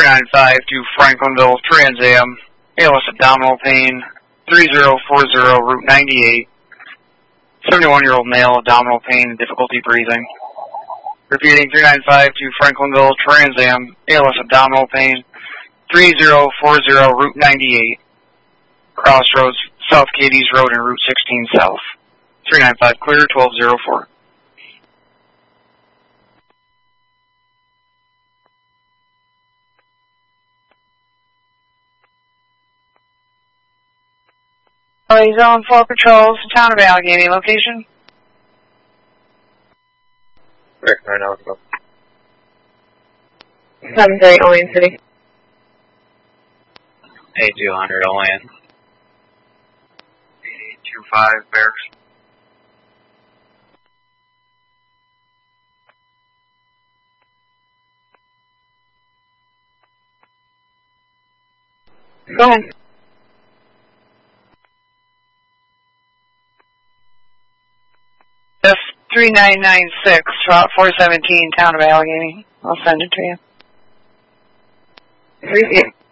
395 to Franklinville Trans Am, ALS abdominal pain, 3040 Route 98. 71-year-old male, abdominal pain, difficulty breathing. Repeating, 395 to Franklinville Trans Am, ALS abdominal pain, 3040 Route 98. Crossroads, South Cadiz Road and Route 16 South. 395 clear, 1204. Zone 4 patrols, town of Allegheny, location? Rick, 9 730 Olean City. 8200 Olean. 8825 Barracks. Go ahead. F3996, Route 417, town of Allegheny. I'll send it to you. Appreciate it.